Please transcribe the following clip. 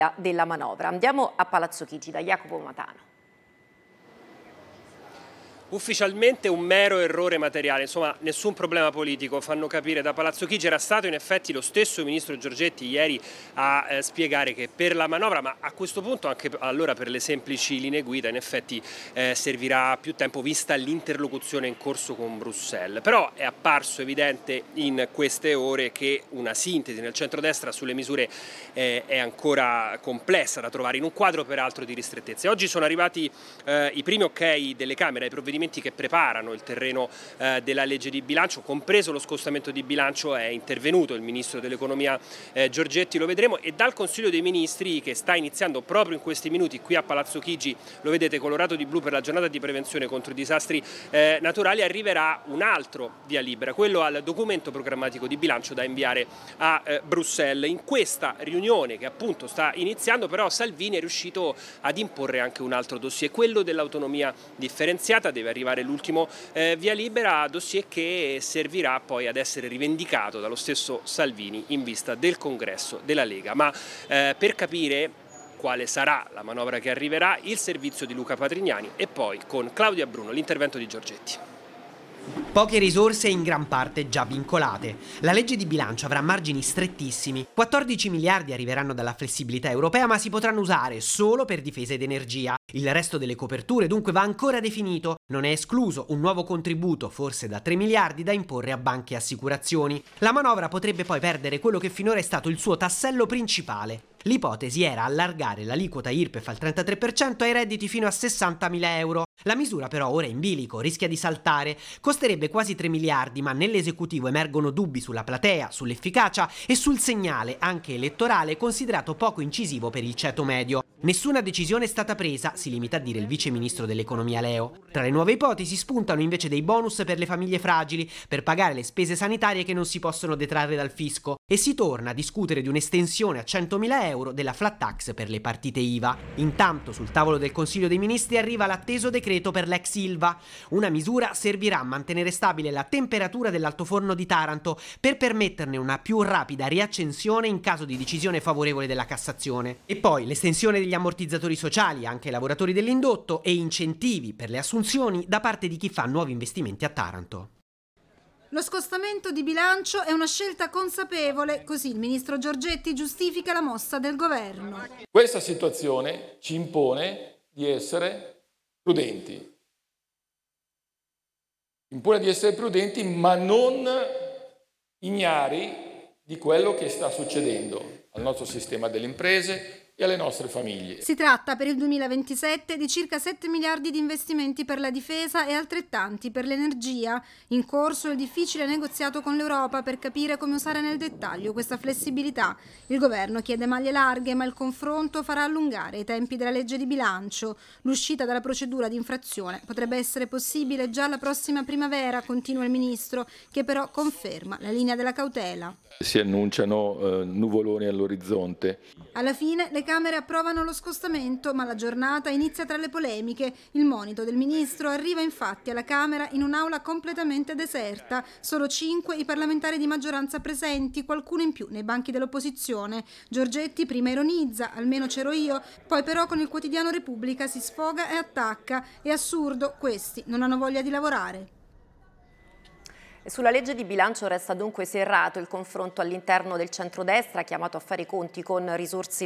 della manovra. Andiamo a Palazzo Chigi da Jacopo Matano. Ufficialmente un mero errore materiale, insomma nessun problema politico, fanno capire da Palazzo Chigi. Era stato in effetti lo stesso ministro Giorgetti ieri a spiegare che per la manovra, ma a questo punto anche allora per le semplici linee guida, in effetti servirà più tempo vista l'interlocuzione in corso con Bruxelles. Però è apparso evidente in queste ore che una sintesi nel centrodestra sulle misure è ancora complessa da trovare in un quadro peraltro di ristrettezze. Oggi sono arrivati i primi ok delle Camere ai provvedimenti che preparano il terreno della legge di bilancio, compreso lo scostamento di bilancio. È intervenuto il ministro dell'economia Giorgetti, lo vedremo, e dal Consiglio dei Ministri, che sta iniziando proprio in questi minuti qui a Palazzo Chigi, lo vedete colorato di blu per la giornata di prevenzione contro i disastri naturali, arriverà un altro via libera, quello al documento programmatico di bilancio da inviare a Bruxelles. In questa riunione che appunto sta iniziando però Salvini è riuscito ad imporre anche un altro dossier, quello dell'autonomia differenziata. Deve arrivare l'ultimo via libera, dossier che servirà poi ad essere rivendicato dallo stesso Salvini in vista del congresso della Lega. Ma per capire quale sarà la manovra che arriverà, il servizio di Luca Patrignani e poi con Claudia Bruno l'intervento di Giorgetti. Poche risorse in gran parte già vincolate. La legge di bilancio avrà margini strettissimi. 14 miliardi arriveranno dalla flessibilità europea, ma si potranno usare solo per difesa ed energia. Il resto delle coperture dunque va ancora definito. Non è escluso un nuovo contributo, forse da 3 miliardi, da imporre a banche e assicurazioni. La manovra potrebbe poi perdere quello che finora è stato il suo tassello principale. L'ipotesi era allargare l'aliquota IRPEF al 33% ai redditi fino a 60.000 euro. La misura però ora è in bilico, rischia di saltare. Costerebbe quasi 3 miliardi, ma nell'esecutivo emergono dubbi sulla platea, sull'efficacia e sul segnale, anche elettorale, considerato poco incisivo per il ceto medio. Nessuna decisione è stata presa, si limita a dire il vice ministro dell'economia Leo. Tra le nuove ipotesi spuntano invece dei bonus per le famiglie fragili, per pagare le spese sanitarie che non si possono detrarre dal fisco, e si torna a discutere di un'estensione a 100.000 euro della flat tax per le partite IVA. Intanto sul tavolo del Consiglio dei Ministri arriva l'atteso decreto per l'ex Ilva. Una misura servirà a mantenere stabile la temperatura dell'altoforno di Taranto per permetterne una più rapida riaccensione in caso di decisione favorevole della Cassazione. E poi l'estensione degli ammortizzatori sociali anche ai lavoratori dell'indotto e incentivi per le assunzioni da parte di chi fa nuovi investimenti a Taranto. Lo scostamento di bilancio è una scelta consapevole, così il ministro Giorgetti giustifica la mossa del governo. Questa situazione ci impone di essere prudenti. Impone di essere prudenti, ma non ignari di quello che sta succedendo al nostro sistema delle imprese e alle nostre famiglie. Si tratta per il 2027 di circa 7 miliardi di investimenti per la difesa e altrettanti per l'energia. In corso il difficile negoziato con l'Europa per capire come usare nel dettaglio questa flessibilità. Il governo chiede maglie larghe, ma il confronto farà allungare i tempi della legge di bilancio. L'uscita dalla procedura di infrazione potrebbe essere possibile già la prossima primavera, continua il ministro, che però conferma la linea della cautela. Si annunciano nuvoloni all'orizzonte. Alla fine le Camere approvano lo scostamento, ma la giornata inizia tra le polemiche. Il monito del ministro arriva infatti alla Camera in un'aula completamente deserta. Solo 5 i parlamentari di maggioranza presenti, qualcuno in più nei banchi dell'opposizione. Giorgetti prima ironizza, almeno c'ero io, poi però con il quotidiano Repubblica si sfoga e attacca. È assurdo, questi non hanno voglia di lavorare. Sulla legge di bilancio resta dunque serrato il confronto all'interno del centrodestra, chiamato a fare i conti con risorse